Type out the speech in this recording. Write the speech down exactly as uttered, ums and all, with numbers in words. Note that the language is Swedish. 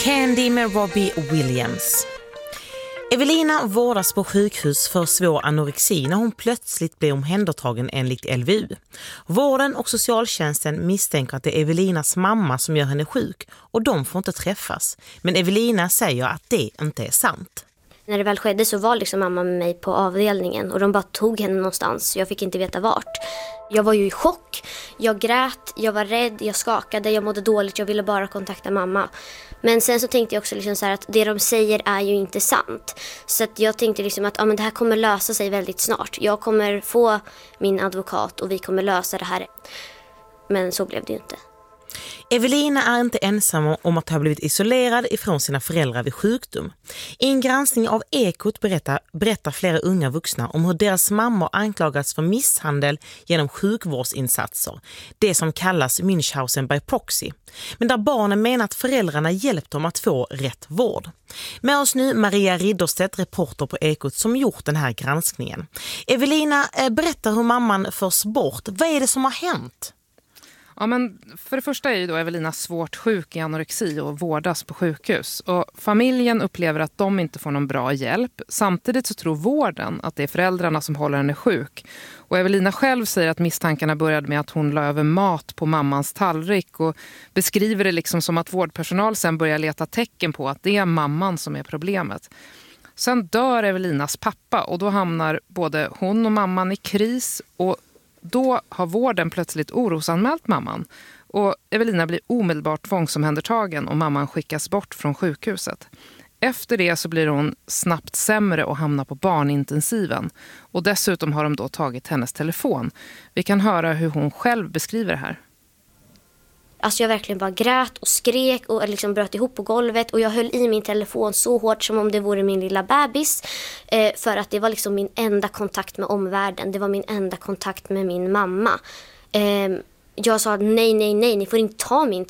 Candy med Robbie Williams. Evelina vårdas på sjukhus för svår anorexi när hon plötsligt blir omhändertagen enligt L V U. Vården och socialtjänsten misstänker att det är Evelinas mamma som gör henne sjuk och de får inte träffas. Men Evelina säger att det inte är sant. När det väl skedde så var liksom mamma med mig på avdelningen och de bara tog henne någonstans. Jag fick inte veta vart. Jag var ju i chock. Jag grät, jag var rädd, jag skakade, jag mådde dåligt. Jag ville bara kontakta mamma. Men sen så tänkte jag också liksom så här att det de säger är ju inte sant. Så att jag tänkte liksom att ja, men det här kommer lösa sig väldigt snart. Jag kommer få min advokat och vi kommer lösa det här. Men så blev det ju inte. Evelina är inte ensam om att ha blivit isolerad ifrån sina föräldrar vid sjukdom. I en granskning av Ekot berättar, berättar flera unga vuxna om hur deras mammor anklagats för misshandel genom sjukvårdsinsatser, det som kallas Münchhausen by proxy. Men där barnen menar att föräldrarna hjälpt dem att få rätt vård. Med oss nu Maria Ridderstedt, reporter på Ekot, som gjort den här granskningen. Evelina, berättar hur mamman förs bort. Vad är det som har hänt? Ja, men för det första är ju då Evelina svårt sjuk i anorexi och vårdas på sjukhus. Och familjen upplever att de inte får någon bra hjälp. Samtidigt så tror vården att det är föräldrarna som håller henne sjuk. Och Evelina själv säger att misstankarna började med att hon la över mat på mammans tallrik och beskriver det liksom som att vårdpersonal sen börjar leta tecken på att det är mamman som är problemet. Sen dör Evelinas pappa och då hamnar både hon och mamman i kris och då har vården plötsligt orosanmält mamman och Evelina blir omedelbart tvångsomhändertagen och mamman skickas bort från sjukhuset. Efter det så blir hon snabbt sämre och hamnar på barnintensiven. Och dessutom har de då tagit hennes telefon. Vi kan höra hur hon själv beskriver det här. Alltså jag verkligen bara grät och skrek och liksom bröt ihop på golvet. Och jag höll i min telefon så hårt som om det vore min lilla bebis. Eh, för att det var liksom min enda kontakt med omvärlden. Det var min enda kontakt med min mamma. Eh, jag sa nej, nej, nej, ni får inte ta min